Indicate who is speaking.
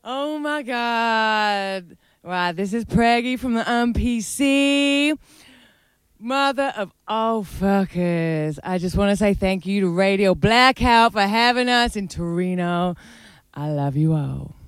Speaker 1: Oh my God. Wow, this is Preggy from the MPC. Mother of all fuckers. I just want to say thank you to Radio Blackout for having us in Torino. I love you all.